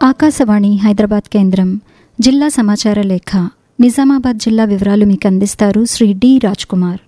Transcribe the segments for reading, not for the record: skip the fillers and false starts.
ఆకాశవాణి హైదరాబాద్ కేంద్రం జిల్లా సమాచార లేఖ నిజామాబాద్ జిల్లా వివరాలు మీకు అందిస్తారు శ్రీ డి రాజ్కుమార్.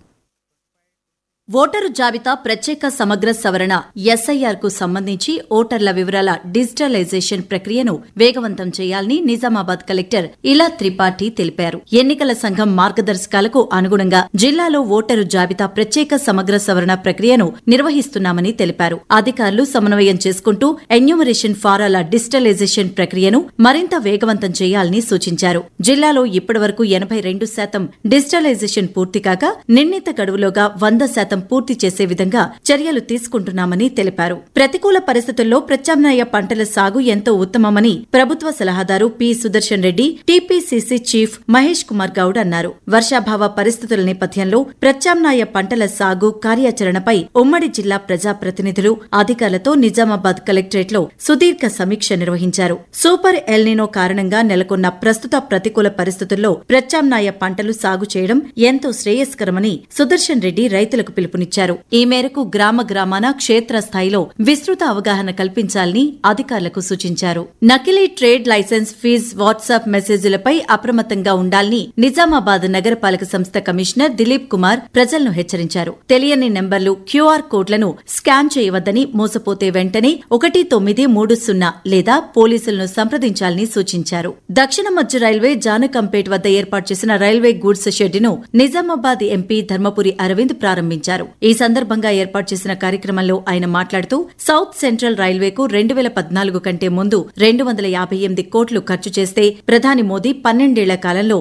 ఓటరు జాబితా ప్రత్యేక సమగ్ర సవరణ ఎస్ఐఆర్ కు సంబంధించి ఓటర్ల వివరాల డిజిటలైజేషన్ ప్రక్రియను వేగవంతం చేయాలని నిజామాబాద్ కలెక్టర్ ఇలా త్రిపాఠి తెలిపారు. ఎన్నికల సంఘం మార్గదర్శకాలకు అనుగుణంగా జిల్లాలో ఓటరు జాబితా ప్రత్యేక సమగ్ర సవరణ ప్రక్రియను నిర్వహిస్తున్నామని తెలిపారు. అధికారులు సమన్వయం చేసుకుంటూ ఎన్యూమరేషన్ ఫారాల డిజిటలైజేషన్ ప్రక్రియను మరింత వేగవంతం చేయాలని సూచించారు. జిల్లాలో ఇప్పటివరకు 82% డిజిటలైజేషన్ పూర్తికాగా నిర్ణీత గడువులోగా 100% పూర్తి చేసే విధంగా చర్యలు తీసుకుంటున్నామని తెలిపారు. ప్రతికూల పరిస్థితుల్లో ప్రత్యామ్నాయ పంటల సాగు ఎంతో ఉత్తమమని ప్రభుత్వ సలహాదారు P Sudarshan Reddy, TPCC chief Mahesh Kumar Goud అన్నారు. వర్షాభావ పరిస్థితుల నేపథ్యంలో ప్రత్యామ్నాయ పంటల సాగు కార్యాచరణపై ఉమ్మడి జిల్లా ప్రజాప్రతినిధులు, అధికారులతో నిజామాబాద్ కలెక్టరేట్లో సుదీర్ఘ సమీక్ష నిర్వహించారు. సూపర్ ఎల్నినో కారణంగా నెలకొన్న ప్రస్తుత ప్రతికూల పరిస్థితుల్లో ప్రత్యామ్నాయ పంటలు సాగు చేయడం ఎంతో శ్రేయస్కరమని సుదర్శన్ రెడ్డి రైతులకు పిలుపునిచ్చారు. ఈ మేరకు గ్రామాన క్షేత్రస్థాయిలో విస్తృత అవగాహన కల్పించాలని అధికారులకు సూచించారు. నకిలీ ట్రేడ్ లైసెన్స్ ఫీజ్ వాట్సాప్ మెసేజీలపై అప్రమత్తంగా ఉండాలని నిజామాబాద్ నగరపాలక సంస్థ కమిషనర్ దిలీప్ కుమార్ ప్రజలను హెచ్చరించారు. తెలియని నెంబర్లు, క్యూఆర్ కోడ్లను స్కాన్ చేయవద్దని, మోసపోతే వెంటనే 1930 లేదా పోలీసులను సంప్రదించాలని సూచించారు. దక్షిణ మధ్య రైల్వే జానకంపేట్ వద్ద ఏర్పాటు చేసిన railway goods షెడ్డును Nizamabad MP Dharmapuri Arvind ప్రారంభించారు. ఈ సందర్భంగా ఏర్పాటు చేసిన కార్యక్రమంలో ఆయన మాట్లాడుతూ సౌత్ సెంట్రల్ రైల్వేకు 2014 కంటే ముందు 258 కోట్లు ఖర్చు చేస్తే ప్రధాని మోదీ 12 ఏళ్ల కాలంలో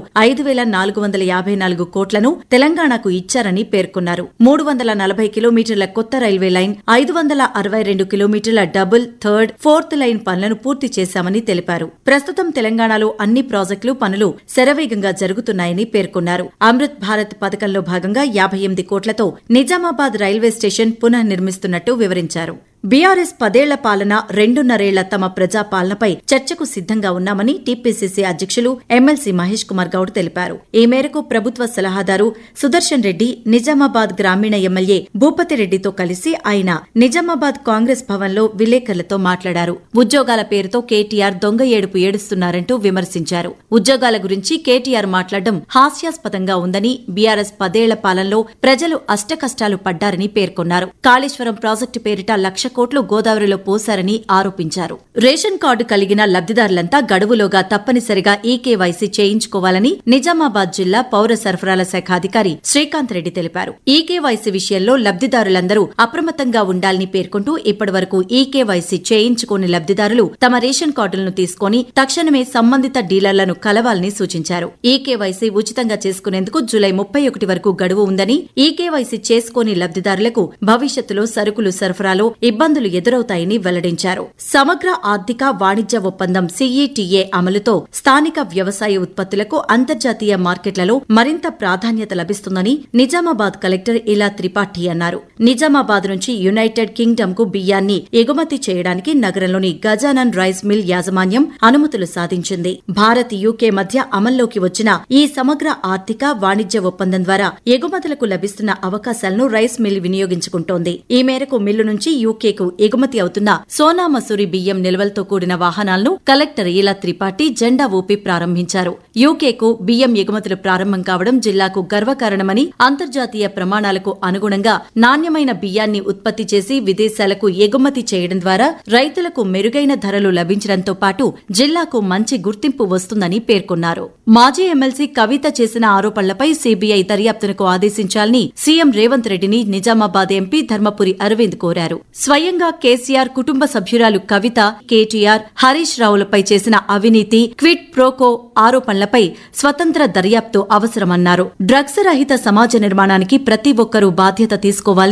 5,454 కోట్లను తెలంగాణకు ఇచ్చారని పేర్కొన్నారు. 340 కిలోమీటర్ల కొత్త రైల్వే లైన్, 562 కిలోమీటర్ల డబుల్, థర్డ్, ఫోర్త్ లైన్ పనులను పూర్తి చేశామని తెలిపారు. ప్రస్తుతం తెలంగాణలో అన్ని ప్రాజెక్టులు పనులు శరవేగంగా జరుగుతున్నాయని పేర్కొన్నారు. అమృత్ భారత్ పథకంలో భాగంగా 58 కోట్లతో నిజామాబాద్ రైల్వే స్టేషన్ పునః నిర్మిస్తున్నట్టు వివరించారు. బీఆర్ఎస్ 10 ఏళ్ల పాలన, 2.5 ఏళ్ల తమ ప్రజాపాలనపై చర్చకు సిద్దంగా ఉన్నామని టీపీసీసీ అధ్యక్షులు ఎమ్మెల్సీ మహేష్ కుమార్ గౌడ్ తెలిపారు. ఈ మేరకు ప్రభుత్వ సలహాదారు సుదర్శన్ రెడ్డి నిజామాబాద్ గ్రామీణ ఎమ్మెల్యే భూపతిరెడ్డితో కలిసి ఆయన నిజామాబాద్ కాంగ్రెస్ భవన్లో విలేకరులతో మాట్లాడారు. ఉద్యోగాల పేరుతో కేటీఆర్ దొంగ ఏడుపు ఏడుస్తున్నారంటూ విమర్శించారు. ఉద్యోగాల గురించి కేటీఆర్ మాట్లాడడం హాస్యాస్పదంగా ఉందని, బీఆర్ఎస్ 10 ఏళ్ల పాలనలో ప్రజలు అష్టకష్టాలు పడ్డారని పేర్కొన్నారు. కాళేశ్వరం ప్రాజెక్టు పేరిట 1,00,000 కోట్లు గోదావరిలో పోశారని ఆరోపించారు. రేషన్ కార్డు కలిగిన లబ్దిదారులంతా గడువులోగా తప్పనిసరిగా ఈకేవైసీ చేయించుకోవాలని నిజామాబాద్ జిల్లా పౌర సరఫరాల శాఖ అధికారి శ్రీకాంత్ రెడ్డి తెలిపారు. ఈకేవైసీ విషయంలో లబ్దిదారులందరూ అప్రమత్తంగా ఉండాలని పేర్కొంటూ ఇప్పటివరకు ఈకేవైసీ చేయించుకోని లబ్దిదారులు తమ రేషన్ కార్డులను తీసుకుని తక్షణమే సంబంధిత డీలర్లను కలవాలని సూచించారు. ఈకేవైసీ ఉచితంగా చేసుకునేందుకు జూలై 31 వరకు గడువు ఉందని, ఈకేవైసీ చేసుకోని లబ్దిదారులకు భవిష్యత్తులో సరుకులు సరఫరాలో ఇబ్బందులు ఎదురవుతాయని వెల్లడించారు. సమగ్ర ఆర్థిక వాణిజ్య ఒప్పందం సీఈటీఏ అమలుతో స్థానిక వ్యవసాయ ఉత్పత్తులకు అంతర్జాతీయ మార్కెట్లలో మరింత ప్రాధాన్యత లభిస్తుందని నిజామాబాద్ కలెక్టర్ ఇలా త్రిపాఠి అన్నారు. నిజామాబాద్ నుంచి యునైటెడ్ కింగ్డమ్ కు బియ్యాన్ని ఎగుమతి చేయడానికి నగరంలోని గజానన్ రైస్ మిల్ యాజమాన్యం అనుమతులు సాధించింది. భారత్, యూకే మధ్య అమల్లోకి వచ్చిన ఈ సమగ్ర ఆర్థిక వాణిజ్య ఒప్పందం ద్వారా ఎగుమతులకు లభిస్తున్న అవకాశాలను రైస్ మిల్ వినియోగించుకుంటోంది. ఈ మేరకు మిల్లు నుంచి యూకేకు ఎగుమతి అవుతున్న సోనా మసూరి బియ్యం నిల్వలతో కూడిన వాహనాలను కలెక్టర్ ఇలా త్రిపాఠి జెండా ఊపి ప్రారంభించారు. యూకేకు బియ్యం ఎగుమతులు ప్రారంభం కావడం జిల్లాకు గర్వకారణమని, అంతర్జాతీయ ప్రమాణాలకు అనుగుణంగా నాణ్యమైన బియ్యాన్ని ఉత్పత్తి చేసి విదేశాలకు ఎగుమతి చేయడం ద్వారా రైతులకు మెరుగైన ధరలు లభించడంతో పాటు జిల్లాకు మంచి గుర్తింపు వస్తుందని పేర్కొన్నారు. మాజీ ఎమ్మెల్సీ కవిత చేసిన ఆరోపణలపై సీబీఐ దర్యాప్తునకు ఆదేశించాలని సీఎం రేవంత్ రెడ్డిని నిజామాబాద్ ఎంపీ ధర్మపురి అరవింద్ కోరారు. స్వయంగా కేసీఆర్ కుటుంబ సభ్యురాలు కవిత, కేటీఆర్, హరీష్ రావులపై చేసిన అవినీతి, క్విడ్ ప్రోకో ఆరోపణలపై స్వతంత్ర దర్యాప్తు అవసరమన్నారు. డ్రగ్స్ రహిత సమాజ నిర్మాణానికి ప్రతి ఒక్కరూ బాధ్యత తీసుకోవాలని